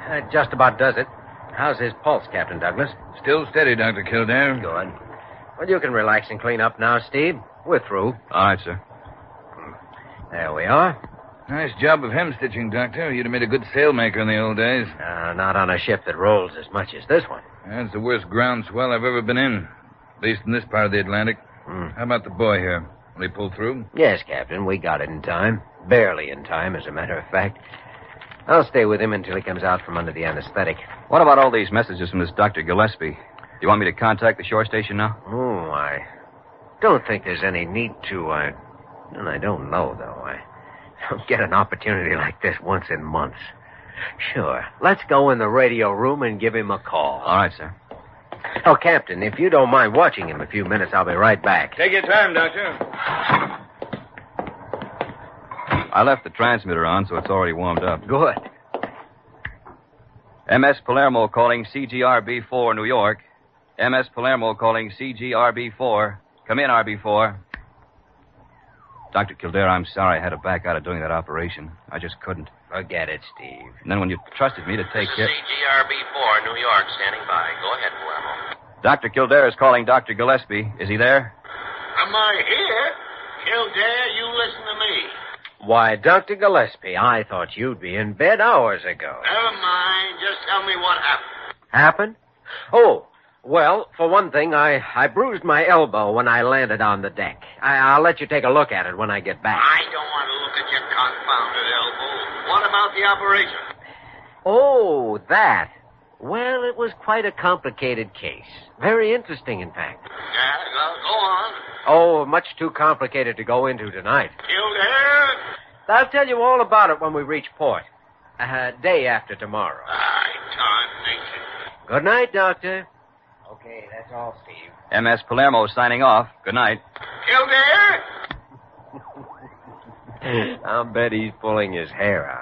That just about does it. How's his pulse, Captain Douglas? Still steady, Dr. Kildare. Good. Well, you can relax and clean up now, Steve. We're through. All right, sir. There we are. Nice job of hem stitching, Doctor. You'd have made a good sailmaker in the old days. Not on a ship that rolls as much as this one. That's the worst ground swell I've ever been in. At least in this part of the Atlantic. How about the boy here? Will he pull through? Yes, Captain. We got it in time. Barely in time, as a matter of fact. I'll stay with him until he comes out from under the anesthetic. What about all these messages from this Dr. Gillespie? Do you want me to contact the shore station now? Oh, I don't think there's any need to. And I don't know, though. I don't get an opportunity like this once in months. Sure. Let's go in the radio room and give him a call. All right, sir. Oh, Captain, if you don't mind watching him a few minutes, I'll be right back. Take your time, Doctor. I left the transmitter on, so it's already warmed up. Good. MS Palermo calling CGRB-4, New York. MS Palermo calling CGRB-4. Come in, RB-4. Dr. Kildare, I'm sorry I had to back out of doing that operation. I just couldn't. Forget it, Steve. And then when you trusted me to take care... CGRB-4, New York, standing by. Go ahead, Palermo. Dr. Kildare is calling Dr. Gillespie. Is he there? Am I here? Kildare, you listen to me. Why, Dr. Gillespie, I thought you'd be in bed hours ago. Never mind. Just tell me what happened. Happened? Oh, well, for one thing, I bruised my elbow when I landed on the deck. I'll let you take a look at it when I get back. I don't want to look at your confounded elbow. What about the operation? Oh, that. Well, it was quite a complicated case. Very interesting, in fact. Yeah, well, go on. Oh, much too complicated to go into tonight. Kildare? I'll tell you all about it when we reach port. Day after tomorrow. Tarnation. Good night, Doctor. Okay, that's all, Steve. MS Palermo signing off. Good night. Kildare? I'll bet he's pulling his hair out.